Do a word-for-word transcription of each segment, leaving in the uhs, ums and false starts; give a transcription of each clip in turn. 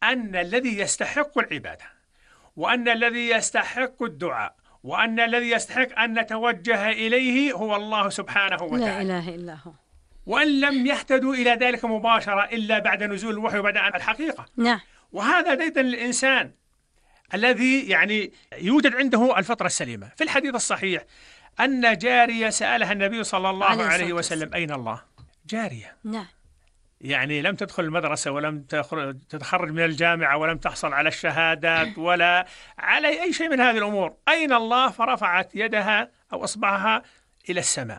أن الذي يستحق العبادة، وأن الذي يستحق الدعاء، وأن الذي يستحق أن نتوجه إليه هو الله سبحانه وتعالى، لا إله إلا هو، وأن لم يهتدوا إلى ذلك مباشرة إلا بعد نزول الوحي وبعد الحقيقة. نعم. وهذا ديدا للإنسان الذي يعني يوجد عنده الفطرة السليمة. في الحديث الصحيح أن جارية سألها النبي صلى الله عليه, عليه وسلم أين الله؟ جارية نعم. يعني لم تدخل المدرسة ولم تتخرج من الجامعة ولم تحصل على الشهادات ولا على أي شيء من هذه الأمور. أين الله؟ فرفعت يدها أو أصبعها إلى السماء.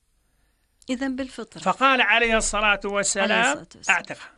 إذن بالفطرة. فقال عليه الصلاة والسلام أعتقها.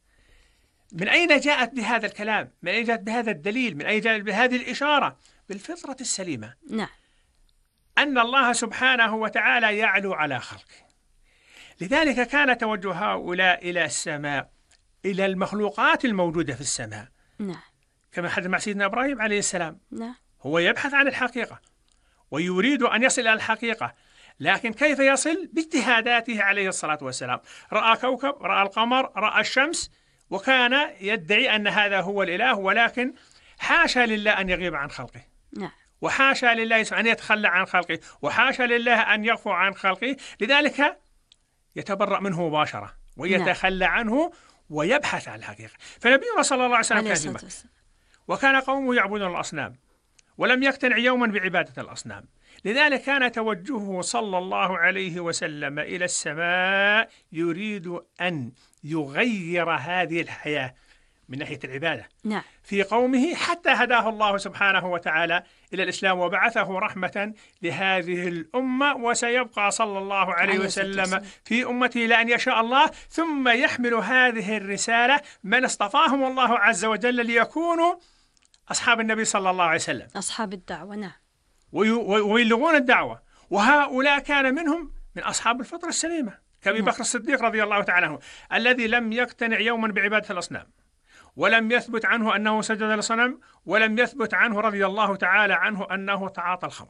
من أين جاءت بهذا الكلام؟ من أين جاءت بهذا الدليل؟ من أين جاءت بهذه الإشارة؟ بالفطرة السليمة. نعم. أن الله سبحانه وتعالى يعلو على خلقه. لذلك كان توجه هؤلاء إلى السماء، إلى المخلوقات الموجودة في السماء. نعم. كما حدث مع سيدنا إبراهيم عليه السلام. نعم. هو يبحث عن الحقيقة ويريد أن يصل إلى الحقيقة، لكن كيف يصل؟ باجتهاداته عليه الصلاة والسلام. رأى كوكب، رأى القمر، رأى الشمس، وكان يدعي أن هذا هو الإله، ولكن حاشا لله أن يغيب عن خلقه. نعم. وحاشا لله أن يتخلى عن خلقه، وحاشا لله أن يغفو عن خلقه. لذلك يتبرأ منه مباشرة ويتخلى نعم. عنه ويبحث عن الحقيقة. فنبينا صلى الله عليه وسلم كان في مكة، وكان قومه يعبدون الأصنام ولم يقتنع يوما بعبادة الأصنام. لذلك كان توجهه صلى الله عليه وسلم إلى السماء يريد أن يغير هذه الحياة من ناحية العبادة نعم. في قومه، حتى هداه الله سبحانه وتعالى إلى الإسلام وبعثه رحمة لهذه الأمة. وسيبقى صلى الله عليه وسلم في أمته لأن يشاء الله، ثم يحمل هذه الرسالة من اصطفاهم الله عز وجل ليكونوا أصحاب النبي صلى الله عليه وسلم، أصحاب الدعوة. نعم. ويبلغون الدعوة. وهؤلاء كان منهم من أصحاب الفطرة السليمة كأبي بكر الصديق رضي الله تعالى عنه، الذي لم يقتنع يوما بعبادة الأصنام، ولم يثبت عنه أنه سجد لصنم، ولم يثبت عنه رضي الله تعالى عنه أنه تعاطى الخمر.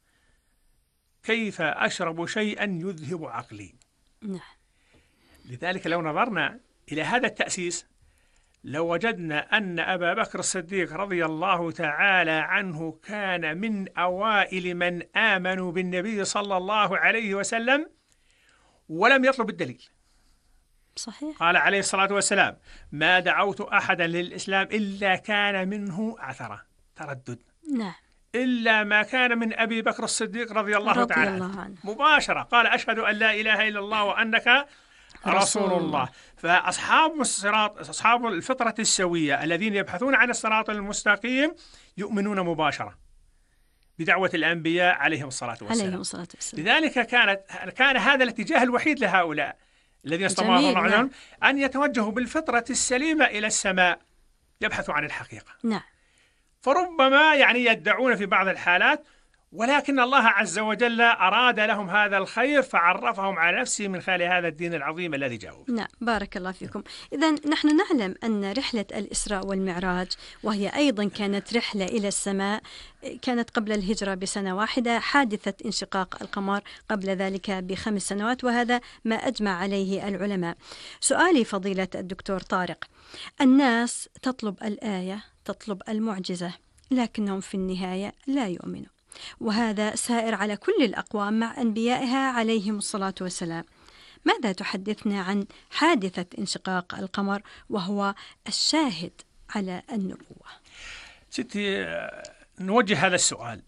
كيف أشرب شيئا يذهب عقلي؟ نعم. لذلك لو نظرنا إلى هذا التأسيس لو وجدنا أن أبا بكر الصديق رضي الله تعالى عنه كان من أوائل من آمنوا بالنبي صلى الله عليه وسلم ولم يطلب الدليل. صحيح. قال عليه الصلاة والسلام: ما دعوت أحدا للإسلام إلا كان منه عثرة، تردد. نعم. إلا ما كان من أبي بكر الصديق رضي الله رضي تعالى الله عنه. مباشرة قال: أشهد أن لا إله إلا الله وأنك رسول الله. فأصحاب الصراط، أصحاب الفطرة السوية الذين يبحثون عن الصراط المستقيم يؤمنون مباشرة بدعوة الأنبياء عليهم الصلاة والسلام. عليهم الصلاة والسلام. لذلك كانت كان هذا الاتجاه الوحيد لهؤلاء الذين اصطفاهم الله عنهم، نعم. أن يتوجهوا بالفطرة السليمة إلى السماء، يبحثوا عن الحقيقة. نعم. فربما يعني يدعون في بعض الحالات، ولكن الله عز وجل أراد لهم هذا الخير فعرفهم على نفسه من خلال هذا الدين العظيم الذي جاءوا. نعم، بارك الله فيكم. إذن نحن نعلم أن رحلة الإسراء والمعراج، وهي أيضا كانت رحلة إلى السماء، كانت قبل الهجرة بسنة واحدة، حادثة انشقاق القمر قبل ذلك بخمس سنوات، وهذا ما أجمع عليه العلماء. سؤالي فضيلة الدكتور طارق، الناس تطلب الآية، تطلب المعجزة، لكنهم في النهاية لا يؤمنون، وهذا سائر على كل الأقوام مع أنبيائها عليهم الصلاة والسلام. ماذا تحدثنا عن حادثة انشقاق القمر وهو الشاهد على النبوة؟ ستي، نوجه هذا السؤال: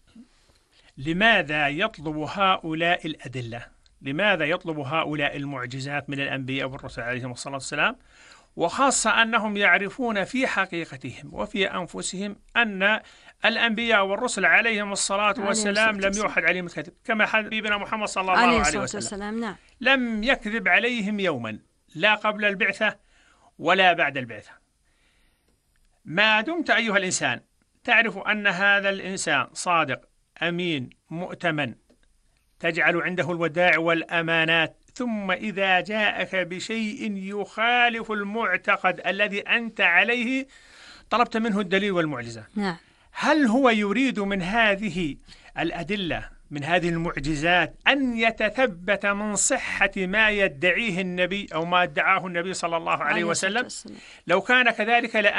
لماذا يطلب هؤلاء الأدلة؟ لماذا يطلب هؤلاء المعجزات من الأنبياء والرسل عليهم الصلاة والسلام، وخاصة أنهم يعرفون في حقيقتهم وفي أنفسهم أن الأنبياء والرسل عليهم الصلاة والسلام لم يوحد عليهم الكذب، كما حبيبنا محمد صلى الله عليه, عليه وسلم والسلام. نعم. لم يكذب عليهم يوما، لا قبل البعثة ولا بعد البعثة. ما دمت أيها الإنسان تعرف أن هذا الإنسان صادق أمين مؤتمن، تجعل عنده الودائع والأمانات، ثم إذا جاءك بشيء يخالف المعتقد الذي أنت عليه طلبت منه الدليل والمعجزة. نعم. هل هو يريد من هذه الأدلة، من هذه المعجزات، أن يتثبت من صحة ما يدعيه النبي أو ما ادعاه النبي صلى الله عليه وسلم؟ لو كان كذلك